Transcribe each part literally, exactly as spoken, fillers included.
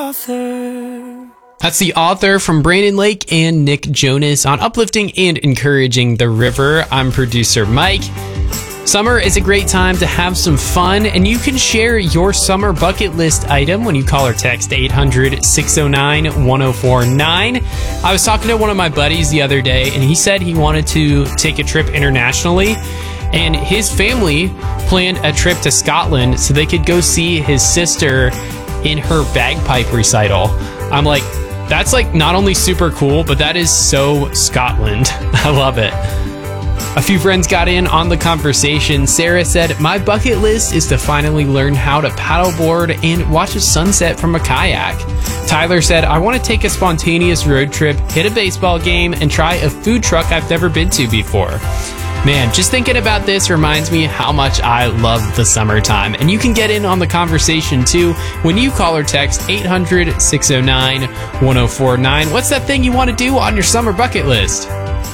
author. That's The Author from Brandon Lake and Nick Jonas on uplifting and encouraging the river. I'm producer Mike. Summer is a great time to have some fun, and you can share your summer bucket list item when you call or text eight hundred, six oh nine, one oh four nine. I was talking to one of my buddies the other day, and he said he wanted to take a trip internationally, and his family planned a trip to Scotland so they could go see his sister in her bagpipe recital. I'm like, that's like not only super cool, but that is so Scotland. I love it. A few friends got in on the conversation. Sarah said, my bucket list is to finally learn how to paddleboard and watch a sunset from a kayak. Tyler said, I want to take a spontaneous road trip, hit a baseball game, and try a food truck I've never been to before. Man, just thinking about this reminds me how much I love the summertime. And you can get in on the conversation too when you call or text eight hundred, six oh nine, one oh four nine. What's that thing you want to do on your summer bucket list?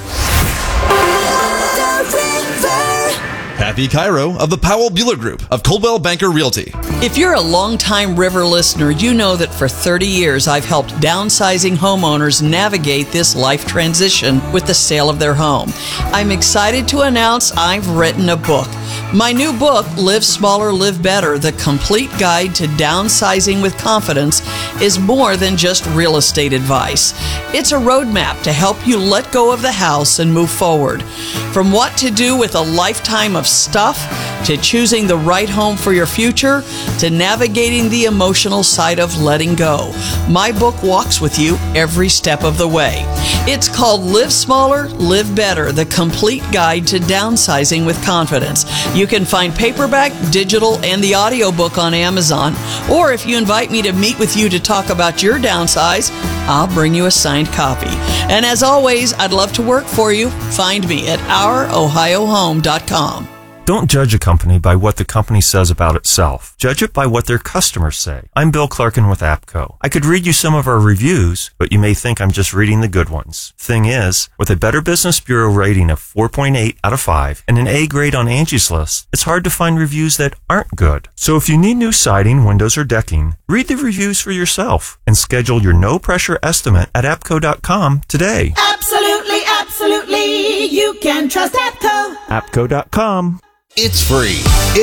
Kathy Cairo of the Powell Bueller Group of Coldwell Banker Realty. If you're a longtime River listener, you know that for thirty years I've helped downsizing homeowners navigate this life transition with the sale of their home. I'm excited to announce I've written a book. My new book, Live Smaller, Live Better, The Complete Guide to Downsizing with Confidence, is more than just real estate advice. It's a roadmap to help you let go of the house and move forward. From what to do with a lifetime of stuff, to choosing the right home for your future, to navigating the emotional side of letting go. My book walks with you every step of the way. It's called Live Smaller, Live Better, The Complete Guide to Downsizing with Confidence. You can find paperback, digital, and the audiobook on Amazon. Or if you invite me to meet with you to talk about your downsize, I'll bring you a signed copy. And as always, I'd love to work for you. Find me at our ohio home dot com. Don't judge a company by what the company says about itself. Judge it by what their customers say. I'm Bill Clarkin with APCO. I could read you some of our reviews, but you may think I'm just reading the good ones. Thing is, with a Better Business Bureau rating of four point eight out of five and an A grade on Angie's List, it's hard to find reviews that aren't good. So if you need new siding, windows, or decking, read the reviews for yourself and schedule your no-pressure estimate at apco dot com today. Absolutely, absolutely. You can trust APCO. apco dot com. It's free.